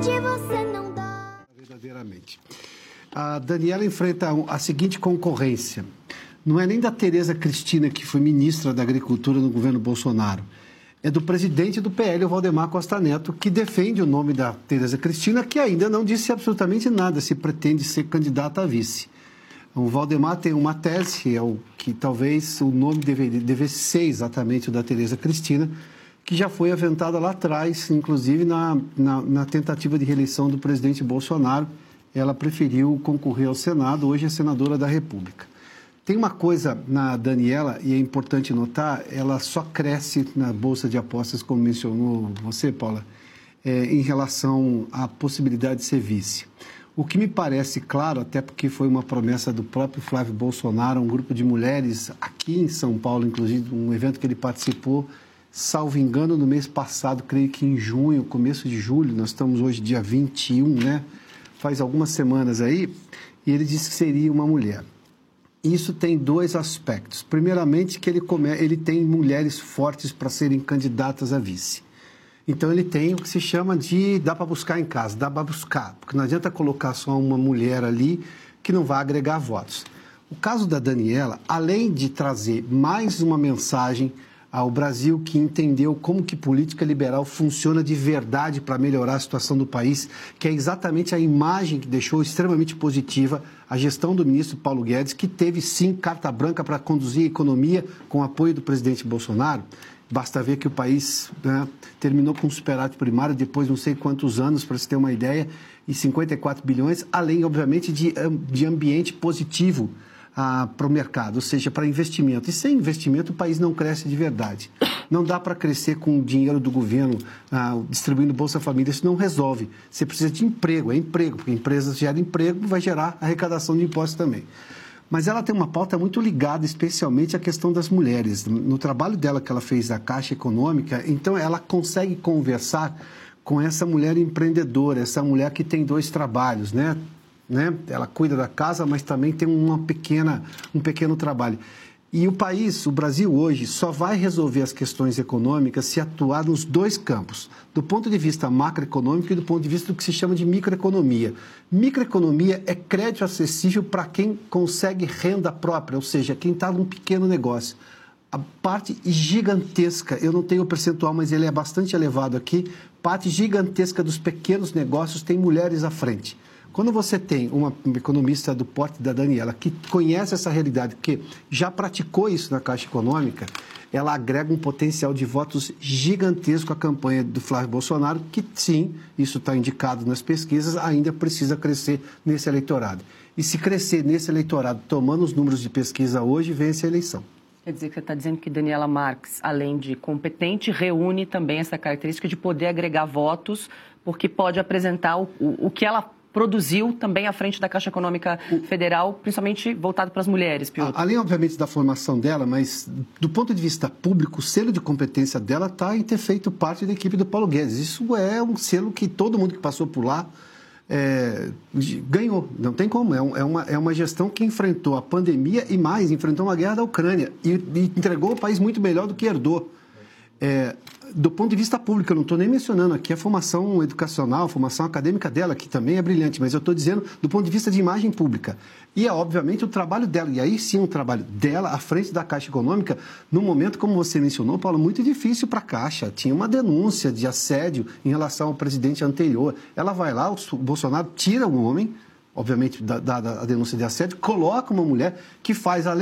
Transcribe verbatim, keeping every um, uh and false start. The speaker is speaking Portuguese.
você não dá. Verdadeiramente. A Daniela enfrenta a seguinte concorrência. Não é nem da Tereza Cristina, que foi ministra da Agricultura no governo Bolsonaro. É do presidente do P L, o Valdemar Costa Neto, que defende o nome da Tereza Cristina, que ainda não disse absolutamente nada se pretende ser candidata a vice. O Valdemar tem uma tese, é o que talvez o nome deveria, devesse ser exatamente o da Tereza Cristina, que já foi aventada lá atrás, inclusive na, na, na tentativa de reeleição do presidente Bolsonaro. Ela preferiu concorrer ao Senado, hoje é senadora da República. Tem uma coisa na Daniela, e é importante notar, ela só cresce na Bolsa de Apostas, como mencionou você, Paula, é, em relação à possibilidade de ser vice. O que me parece claro, até porque foi uma promessa do próprio Flávio Bolsonaro, um grupo de mulheres aqui em São Paulo, inclusive um evento que ele participou, salvo engano, no mês passado, creio que em junho, começo de julho, nós estamos hoje dia vinte e um, né? Faz algumas semanas aí, e ele disse que seria uma mulher. Isso tem dois aspectos. Primeiramente, que ele, come... ele tem mulheres fortes para serem candidatas a vice. Então, ele tem o que se chama de dá para buscar em casa, dá para buscar, porque não adianta colocar só uma mulher ali que não vai agregar votos. O caso da Daniela, além de trazer mais uma mensagem ao Brasil, que entendeu como que política liberal funciona de verdade para melhorar a situação do país, que é exatamente a imagem que deixou extremamente positiva a gestão do ministro Paulo Guedes, que teve sim carta branca para conduzir a economia com o apoio do presidente Bolsonaro. Basta ver que o país, né, terminou com um superávit primário depois de não sei quantos anos, para se ter uma ideia, e cinquenta e quatro bilhões, além, obviamente, de, de ambiente positivo ah, para o mercado, ou seja, para investimento. E sem investimento o país não cresce de verdade. Não dá para crescer com o dinheiro do governo ah, distribuindo Bolsa Família, isso não resolve. Você precisa de emprego, é emprego, porque empresas geram emprego, vai gerar arrecadação de impostos também. Mas ela tem uma pauta muito ligada, especialmente à questão das mulheres. No trabalho dela que ela fez da Caixa Econômica, então ela consegue conversar com essa mulher empreendedora, essa mulher que tem dois trabalhos, né? Né? Ela cuida da casa, mas também tem uma pequena, um pequeno trabalho. E o país, o Brasil hoje, só vai resolver as questões econômicas se atuar nos dois campos, do ponto de vista macroeconômico e do ponto de vista do que se chama de microeconomia. Microeconomia é crédito acessível para quem consegue renda própria, ou seja, quem está num pequeno negócio. A parte gigantesca, eu não tenho o percentual, mas ele é bastante elevado aqui, parte gigantesca dos pequenos negócios tem mulheres à frente. Quando você tem uma economista do porte da Daniela que conhece essa realidade, que já praticou isso na Caixa Econômica, ela agrega um potencial de votos gigantesco à campanha do Flávio Bolsonaro, que sim, isso está indicado nas pesquisas, ainda precisa crescer nesse eleitorado. E se crescer nesse eleitorado, tomando os números de pesquisa hoje, vence a eleição. Quer dizer que você está dizendo que Daniela Marques, além de competente, reúne também essa característica de poder agregar votos, porque pode apresentar o, o, o que ela produziu também à frente da Caixa Econômica Federal, principalmente voltado para as mulheres, Piotr. Além, obviamente, da formação dela, mas do ponto de vista público, o selo de competência dela está em ter feito parte da equipe do Paulo Guedes. Isso é um selo que todo mundo que passou por lá é, ganhou, não tem como. É, um, é, uma, é uma gestão que enfrentou a pandemia e mais, enfrentou uma guerra da Ucrânia e, e entregou o país muito melhor do que herdou. É, do ponto de vista público, eu não estou nem mencionando aqui a formação educacional, a formação acadêmica dela, que também é brilhante, mas eu estou dizendo do ponto de vista de imagem pública. E é, obviamente, o trabalho dela, e aí sim o trabalho dela à frente da Caixa Econômica, num momento, como você mencionou, Paulo, muito difícil para a Caixa. Tinha uma denúncia de assédio em relação ao presidente anterior. Ela vai lá, o Bolsonaro tira um homem, obviamente, da, da, da denúncia de assédio, coloca uma mulher que faz a